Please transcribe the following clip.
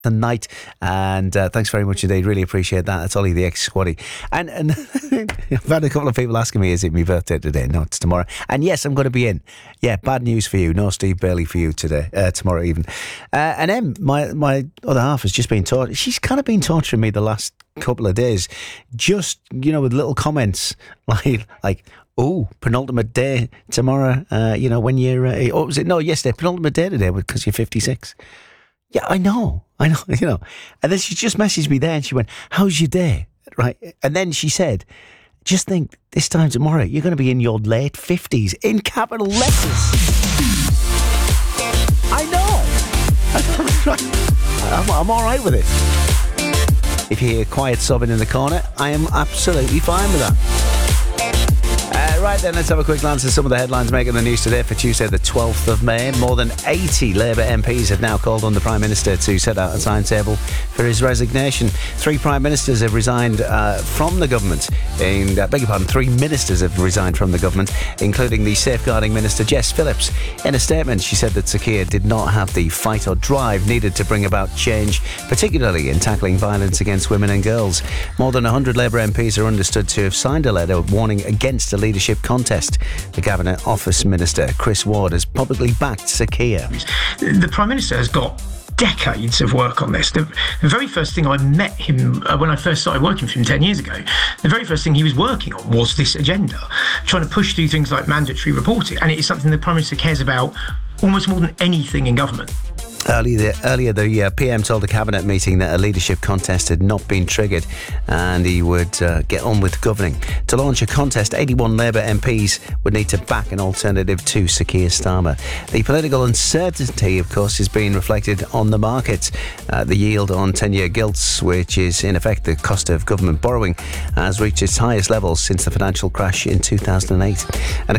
tonight, and thanks very much indeed. Really appreciate that. That's Ollie the ex-squaddy. And I've had a couple of people asking me, is it my birthday today? No, it's tomorrow. And yes, I'm going to be in. Yeah, bad news for you. No Steve Bailey for you today, tomorrow even. And Em, my other half, has just been she's kind of been torturing me the last couple of days, just, with little comments like oh, penultimate day tomorrow, when you're was it? No, yesterday, penultimate day today because you're 56. Yeah, I know, and then she just messaged me there and she went, how's your day? Right. And then she said, just think, this time tomorrow you're going to be in your late 50s, in capital letters. I know. I'm all right with it. If you hear quiet sobbing in the corner, I am absolutely fine with that. Right then, let's have a quick glance at some of the headlines making the news today for Tuesday the 12th of May. More than 80 Labour MPs have now called on the Prime Minister to set out a timetable for his resignation. 3 Prime Ministers have resigned from the government. 3 Ministers have resigned from the government, including the Safeguarding Minister Jess Phillips. In a statement, she said that Sir Keir did not have the fight or drive needed to bring about change, particularly in tackling violence against women and girls. More than 100 Labour MPs are understood to have signed a letter warning against a leadership contest. The Cabinet Office Minister, Chris Ward, has publicly backed Sir Keir. The Prime Minister has got decades of work on this. The very first thing I met him when I first started working for him 10 years ago, the very first thing he was working on was this agenda, trying to push through things like mandatory reporting. And it is something the Prime Minister cares about almost more than anything in government. Earlier, the PM told the Cabinet meeting that a leadership contest had not been triggered and he would get on with governing. To launch a contest, 81 Labour MPs would need to back an alternative to Sir Keir Starmer. The political uncertainty, of course, is being reflected on the markets. The yield on 10-year gilts, which is in effect the cost of government borrowing, has reached its highest levels since the financial crash in 2008. And